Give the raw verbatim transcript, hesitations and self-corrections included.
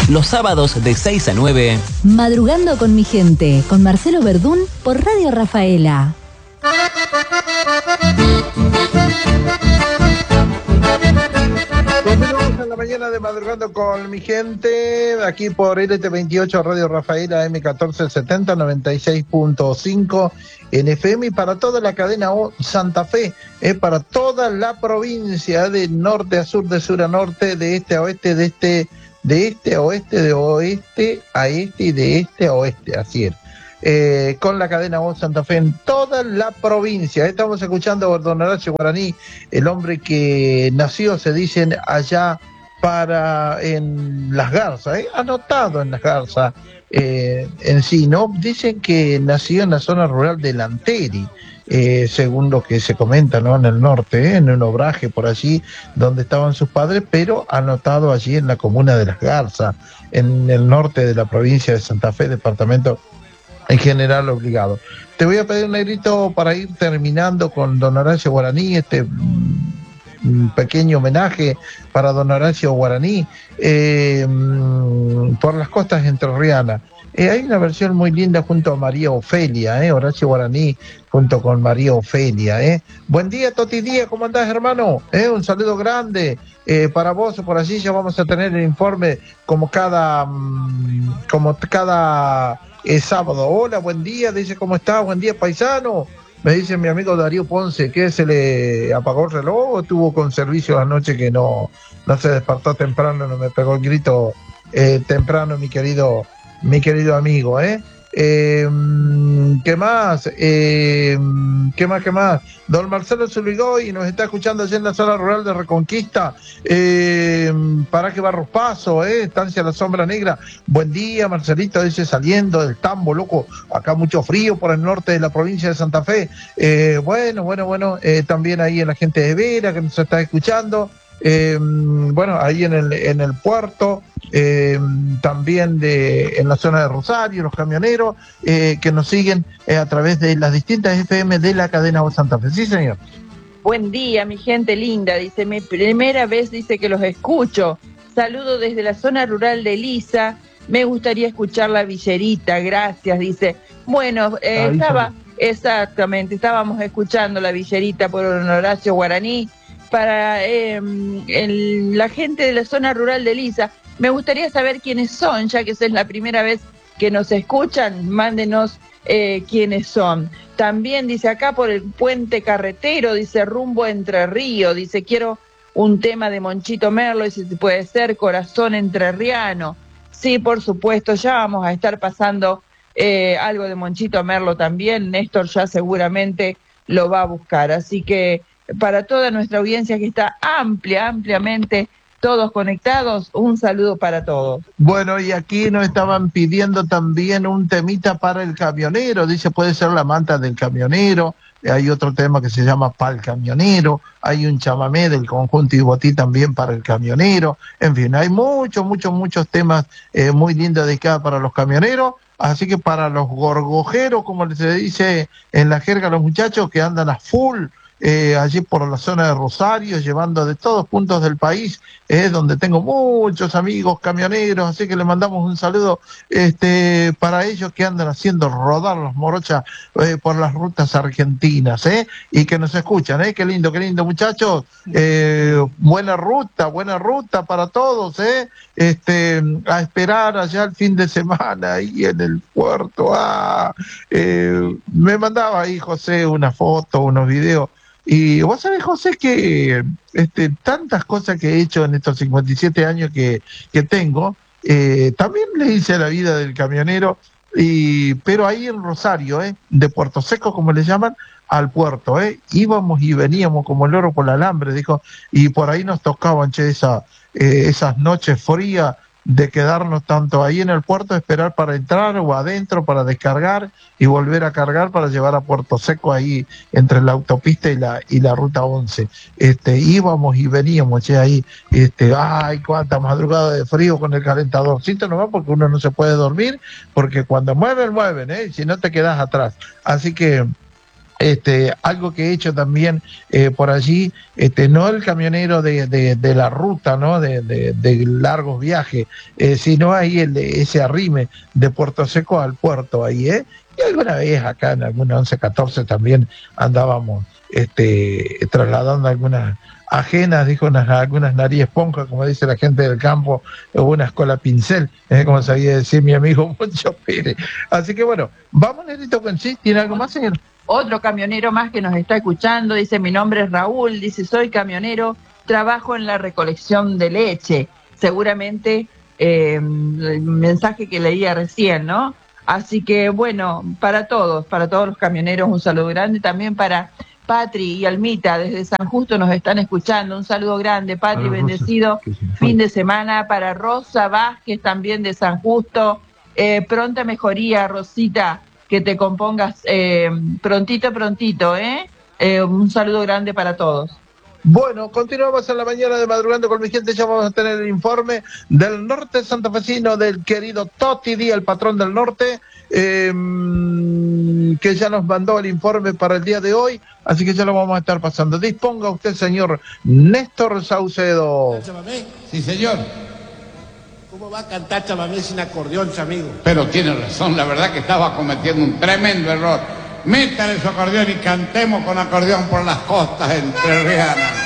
Los sábados de seis a nueve. Madrugando con mi gente, con Marcelo Verdún por Radio Rafaela. Continuamos en la mañana de Madrugando con mi gente, aquí por L T veintiocho Radio Rafaela M catorce setenta, noventa y seis punto cinco en F M y para toda la cadena O Santa Fe, eh, para toda la provincia de norte a sur, de sur a norte, de este a oeste, de este, de este a oeste, de oeste a este y de este a oeste, así es. Eh, con la cadena Voz Santa Fe en toda la provincia. Estamos escuchando a don Horacio Guaraní, el hombre que nació, se dicen, allá para en Las Garzas, ¿eh? Anotado en Las Garzas eh, en sí, ¿no? Dicen que nació en la zona rural de Lanteri, eh, según lo que se comenta, ¿no? En el norte, ¿eh? En un obraje por allí donde estaban sus padres, pero anotado allí en la comuna de Las Garzas, en el norte de la provincia de Santa Fe, departamento en general obligado. Te voy a pedir, negrito, para ir terminando con don Horacio Guaraní, este mm, pequeño homenaje para don Horacio Guaraní, eh, mm, por las costas entrerrianas. Eh, hay una versión muy linda junto a María Ofelia, eh, Horacio Guaraní junto con María Ofelia. Eh. Buen día, Toti Díaz, ¿cómo andás, hermano? Eh, un saludo grande eh, para vos, por allí ya vamos a tener el informe como cada, mm, como cada eh, sábado. Hola, buen día, dice, ¿cómo está? Buen día, paisano. Me dice mi amigo Darío Ponce, ¿que se le apagó el reloj o estuvo con servicio anoche que no, no se despertó temprano, no me pegó el grito eh, temprano, mi querido mi querido amigo, ¿eh? eh ¿Qué más? Eh, ¿Qué más? ¿Qué más? Don Marcelo Zuligoy nos está escuchando allá en la zona rural de Reconquista. Eh, Paraje Barros Paso, ¿eh? Estancia La Sombra Negra. Buen día, Marcelito, dice, saliendo del tambo, loco. Acá mucho frío por el norte de la provincia de Santa Fe. Eh, bueno, bueno, bueno. Eh, también ahí en la gente de Vera que nos está escuchando. Eh, bueno, ahí en el, en el puerto, eh, también de, en la zona de Rosario, los camioneros eh, que nos siguen eh, a través de las distintas F M de la cadena Voz Santa Fe. Sí, señor. Buen día, mi gente linda, dice, mi primera vez, dice, que los escucho. Saludo desde la zona rural de Elisa, me gustaría escuchar la villerita, gracias, dice. Bueno, eh, estaba, exactamente, estábamos escuchando la villerita por don Horacio Guaraní. Para eh, el, la gente de la zona rural de Elisa, me gustaría saber quiénes son, ya que esa es la primera vez que nos escuchan, mándenos eh, quiénes son. También dice acá por el puente carretero, dice rumbo Entre Ríos, dice quiero un tema de Monchito Merlo, dice si puede ser Corazón Entrerriano. Sí, por supuesto, ya vamos a estar pasando eh, algo de Monchito Merlo también, Néstor ya seguramente lo va a buscar, así que para toda nuestra audiencia que está amplia, ampliamente, todos conectados, un saludo para todos. Bueno, y aquí nos estaban pidiendo también un temita para el camionero, dice, puede ser la manta del camionero, hay otro tema que se llama Pa'l Camionero, hay un chamamé del conjunto Ibotí también para el camionero, en fin, hay muchos, muchos, muchos temas eh, muy lindos dedicados para los camioneros. Así que para los gorgojeros, como se dice en la jerga a los muchachos que andan a full, Eh, allí por la zona de Rosario, llevando de todos puntos del país, eh, donde tengo muchos amigos camioneros, así que le mandamos un saludo este, para ellos que andan haciendo rodar los morochas eh, por las rutas argentinas, eh, y que nos escuchan, eh, qué lindo, qué lindo, muchachos, eh, buena ruta, buena ruta para todos, eh, este, a esperar allá el fin de semana ahí en el puerto. Ah, eh, me mandaba ahí José una foto, unos videos. Y vos sabés, José, que este, tantas cosas que he hecho en estos cincuenta y siete años que, que tengo, eh, también le hice a la vida del camionero, y, pero ahí en Rosario, eh, de Puerto Seco, como le llaman, al puerto, eh, íbamos y veníamos como el oro por el alambre, dijo, y por ahí nos tocaban, che, esa, eh, esas noches frías, de quedarnos tanto ahí en el puerto, esperar para entrar o adentro para descargar y volver a cargar para llevar a Puerto Seco ahí entre la autopista y la y la ruta once. Este, íbamos y veníamos, che, ahí, este, ay, cuánta madrugada de frío con el calentadorcito nomás, porque uno no se puede dormir, porque cuando mueven, mueven, eh, si no te quedas atrás. Así que Este, algo que he hecho también eh, por allí, este, no el camionero de, de, de la ruta, ¿no? de, de, de largos viajes, eh, sino ahí el de ese arrime de Puerto Seco al puerto ahí, ¿eh? Y alguna vez acá en alguna once catorce también andábamos este, trasladando algunas ajenas, dijo unas, algunas nariz esponja, como dice la gente del campo, o una escuela pincel, ¿eh? Como sabía decir mi amigo Moncho Pérez. Así que bueno, vamos, Nerito, con sí, ¿tiene algo más, señor? Otro camionero más que nos está escuchando, dice, mi nombre es Raúl, dice, soy camionero, trabajo en la recolección de leche. Seguramente eh, el mensaje que leía recién, ¿no? Así que bueno, para todos, para todos los camioneros, un saludo grande. También para Patri y Almita desde San Justo nos están escuchando. Un saludo grande, Patri, bendecido fin de semana. Para Rosa Vázquez también de San Justo. Eh, pronta mejoría, Rosita. Que te compongas eh, prontito, prontito, ¿eh? ¿eh? Un saludo grande para todos. Bueno, continuamos en la mañana de Madrugando con mi gente. Ya vamos a tener el informe del norte santafesino del querido Toti Díaz, el patrón del norte, eh, que ya nos mandó el informe para el día de hoy, así que ya lo vamos a estar pasando. Disponga usted, señor Néstor Saucedo. Sí, señor. ¿Cómo va a cantar chamamé sin acordeón, chamigo? Pero tiene razón, la verdad que estaba cometiendo un tremendo error. Métale su acordeón y cantemos con acordeón por las costas entrerrianas.